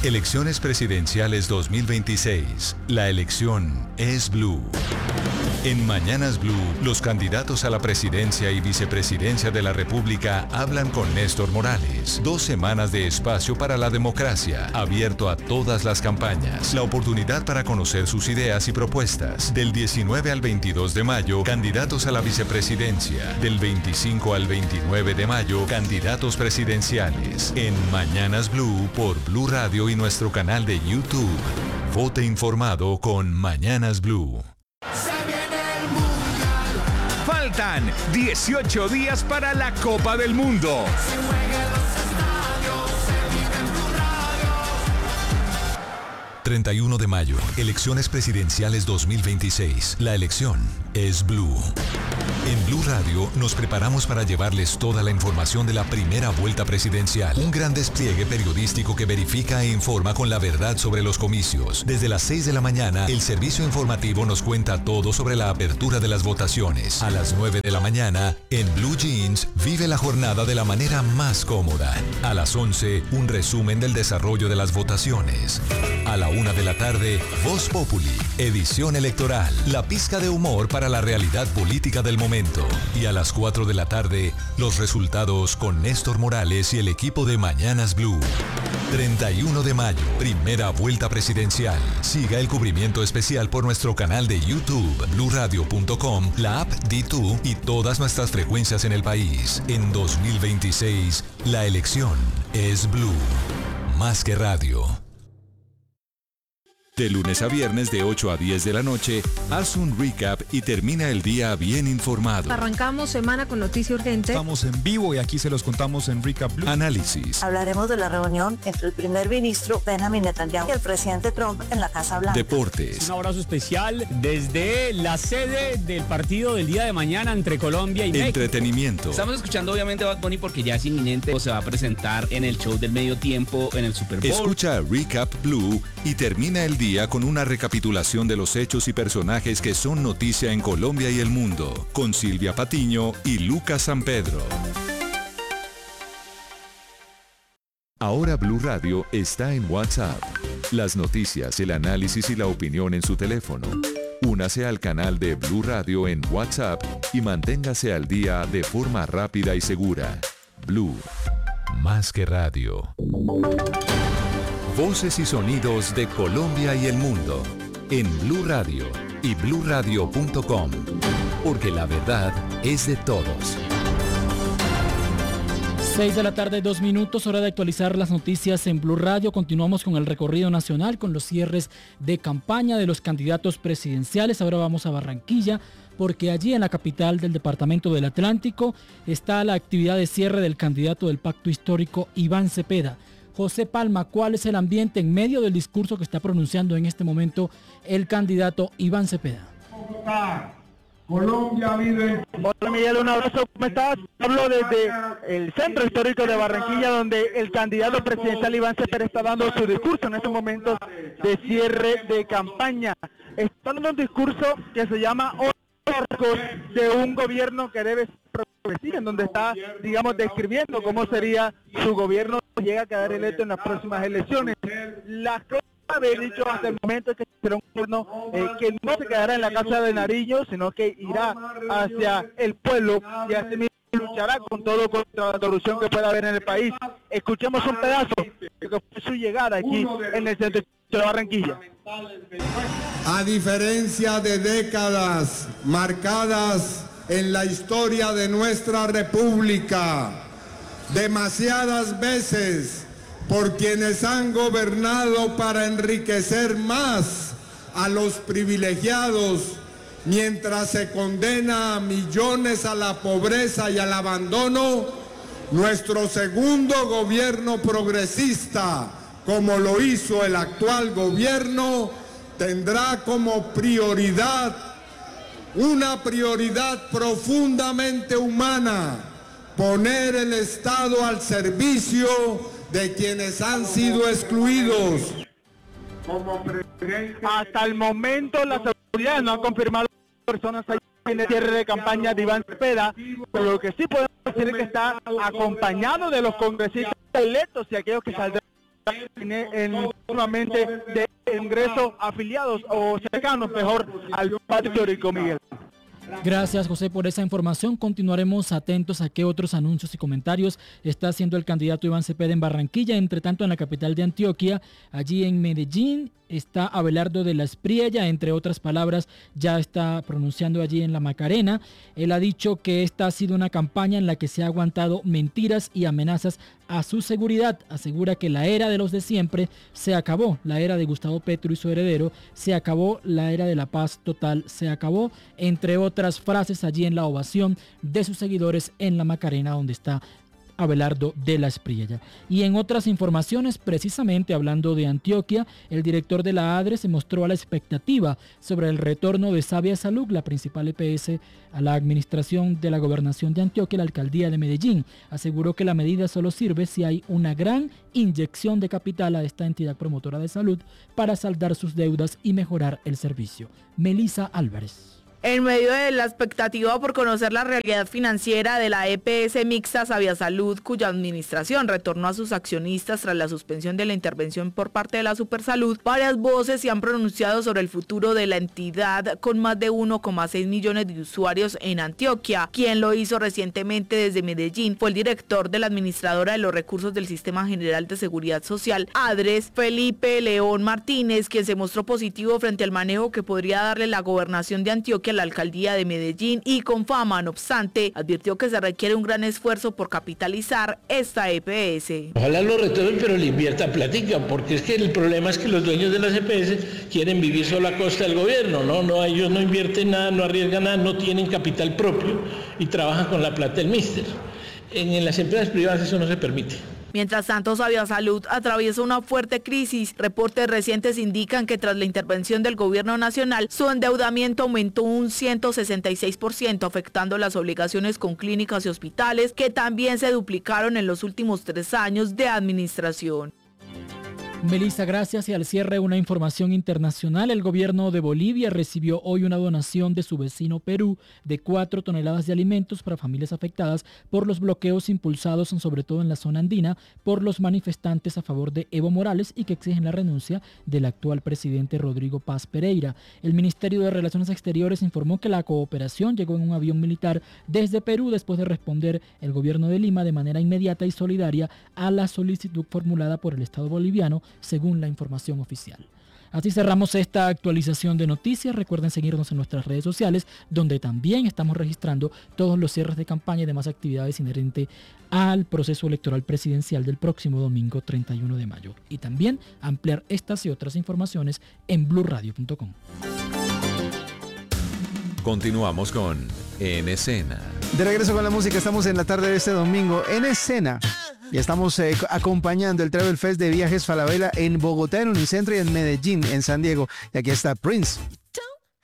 Elecciones presidenciales 2026. La elección es Blue. En Mañanas Blue, los candidatos a la presidencia y vicepresidencia de la República hablan con Néstor Morales. 2 semanas de espacio para la democracia, abierto a todas las campañas. La oportunidad para conocer sus ideas y propuestas. Del 19 al 22 de mayo, candidatos a la vicepresidencia. Del 25 al 29 de mayo, candidatos presidenciales. En Mañanas Blue por Blue Radio y nuestro canal de YouTube. Vote informado con Mañanas Blue. Faltan 18 días para la Copa del Mundo. 31 de mayo, elecciones presidenciales 2026. La elección es Blue. En Blue Radio nos preparamos para llevarles toda la información de la primera vuelta presidencial. Un gran despliegue periodístico que verifica e informa con la verdad sobre los comicios. Desde las 6 de la mañana, el servicio informativo nos cuenta todo sobre la apertura de las votaciones. A las 9 de la mañana, en Blue Jeans, vive la jornada de la manera más cómoda. A las 11, un resumen del desarrollo de las votaciones. A la 1 de la tarde, Voz Populi, edición electoral. La pizca de humor para la realidad política del momento. Y a las 4 de la tarde, los resultados con Néstor Morales y el equipo de Mañanas Blue. 31 de mayo, primera vuelta presidencial. Siga el cubrimiento especial por nuestro canal de YouTube, bluradio.com, la app D2 y todas nuestras frecuencias en el país. En 2026, la elección es Blue. Más que radio. De lunes a viernes de 8 a 10 de la noche, haz un recap y termina el día bien informado. Arrancamos semana con noticia urgente. Estamos en vivo y aquí se los contamos en Recap Blue. Análisis. Hablaremos de la reunión entre el primer ministro Benjamin Netanyahu y el presidente Trump en la Casa Blanca. Deportes. Un abrazo especial desde la sede del partido del día de mañana entre Colombia y México. Entretenimiento. Estamos escuchando obviamente a Bad Bunny porque ya es inminente o se va a presentar en el show del medio tiempo en el Super Bowl. Escucha Recap Blue y termina el día con una recapitulación de los hechos y personajes que son noticia en Colombia y el mundo, con Silvia Patiño y Lucas San Pedro. Ahora Blue Radio está en WhatsApp. Las noticias, el análisis y la opinión en su teléfono. Únase al canal de Blue Radio en WhatsApp y manténgase al día de forma rápida y segura. Blue, más que radio. Voces y sonidos de Colombia y el mundo en Blue Radio y bluradio.com, porque la verdad es de todos. 6 de la tarde, 2 minutos, hora de actualizar las noticias en Blue Radio. Continuamos con el recorrido nacional, con los cierres de campaña de los candidatos presidenciales. Ahora vamos a Barranquilla, porque allí en la capital del departamento del Atlántico está la actividad de cierre del candidato del Pacto Histórico, Iván Cepeda. José Palma, ¿cuál es el ambiente en medio del discurso que está pronunciando en este momento el candidato Iván Cepeda? Colombia vive. Hola Miguel, un abrazo, ¿cómo estás? Hablo desde el centro histórico de Barranquilla, donde el candidato presidencial Iván Cepeda está dando su discurso en estos momentos de cierre de campaña. Está dando un discurso que se llama Orcos de un gobierno que debe progresir, en donde está, digamos, describiendo cómo sería su gobierno si llega a quedar electo en las próximas elecciones. Las cosas he dicho hasta el momento es que será un gobierno que no se quedará en la Casa de Nariño, sino que irá hacia el pueblo y así mismo luchará con todo contra la corrupción que pueda haber en el país. Escuchemos un pedazo de fue su llegada aquí en el centro de Barranquilla. A diferencia de décadas marcadas en la historia de nuestra república, demasiadas veces por quienes han gobernado para enriquecer más a los privilegiados, mientras se condena a millones a la pobreza y al abandono, nuestro segundo gobierno progresista, como lo hizo el actual gobierno, tendrá como prioridad una prioridad profundamente humana: poner el Estado al servicio de quienes han sido excluidos. Hasta el momento las autoridades no han confirmado personas ahí en el cierre de campaña de Iván Cepeda, pero lo que sí podemos decir es que está acompañado de los congresistas electos y aquellos que saldrán nuevamente de ingreso afiliados o cercanos mejor al patio histórico, Miguel. Gracias, José, por esa información. Continuaremos atentos a qué otros anuncios y comentarios está haciendo el candidato Iván Cepeda en Barranquilla. Entre tanto, en la capital de Antioquia, allí en Medellín, está Abelardo de la Espriella, entre otras palabras, ya está pronunciando allí en la Macarena. Él ha dicho que esta ha sido una campaña en la que se ha aguantado mentiras y amenazas a su seguridad. Asegura que la era de los de siempre se acabó, la era de Gustavo Petro y su heredero, se acabó, la era de la paz total se acabó, entre otras frases allí en la ovación de sus seguidores en la Macarena, donde está Abelardo de la Espriella. Y en otras informaciones, precisamente hablando de Antioquia, el director de la ADRE se mostró a la expectativa sobre el retorno de Sabia Salud, la principal EPS, a la administración de la gobernación de Antioquia, la alcaldía de Medellín. Aseguró que la medida solo sirve si hay una gran inyección de capital a esta entidad promotora de salud para saldar sus deudas y mejorar el servicio. Melissa Álvarez. En medio de la expectativa por conocer la realidad financiera de la EPS mixta Sabia Salud, cuya administración retornó a sus accionistas tras la suspensión de la intervención por parte de la Supersalud, varias voces se han pronunciado sobre el futuro de la entidad con más de 1,6 millones de usuarios en Antioquia. Quien lo hizo recientemente desde Medellín fue el director de la administradora de los recursos del Sistema General de Seguridad Social, ADRES, Felipe León Martínez, quien se mostró positivo frente al manejo que podría darle la gobernación de Antioquia a la alcaldía de Medellín y con fama, no obstante, advirtió que se requiere un gran esfuerzo por capitalizar esta EPS. Ojalá lo retomen, pero le inviertan platica, porque es que el problema es que los dueños de las EPS quieren vivir solo a costa del gobierno, ellos no invierten nada, no arriesgan nada, no tienen capital propio y trabajan con la plata del míster. En las empresas privadas eso no se permite. Mientras tanto, Sabia Salud atraviesa una fuerte crisis. Reportes recientes indican que tras la intervención del gobierno nacional, su endeudamiento aumentó un 166%, afectando las obligaciones con clínicas y hospitales, que también se duplicaron en los últimos 3 años de administración. Melissa, gracias. Y al cierre, una información internacional. El gobierno de Bolivia recibió hoy una donación de su vecino Perú de 4 toneladas de alimentos para familias afectadas por los bloqueos impulsados, sobre todo en la zona andina, por los manifestantes a favor de Evo Morales y que exigen la renuncia del actual presidente Rodrigo Paz Pereira. El Ministerio de Relaciones Exteriores informó que la cooperación llegó en un avión militar desde Perú después de responder el gobierno de Lima de manera inmediata y solidaria a la solicitud formulada por el Estado boliviano, según la información oficial. Así cerramos esta actualización de noticias. Recuerden seguirnos en nuestras redes sociales, donde también estamos registrando todos los cierres de campaña y demás actividades inherentes al proceso electoral presidencial del próximo domingo 31 de mayo. Y también ampliar estas y otras informaciones en blurradio.com. Continuamos con En Escena. De regreso con la música, estamos en la tarde de este domingo en Escena. Y estamos acompañando el Travel Fest de Viajes Falabella en Bogotá, en Unicentro y en Medellín, en San Diego. Y aquí está Prince.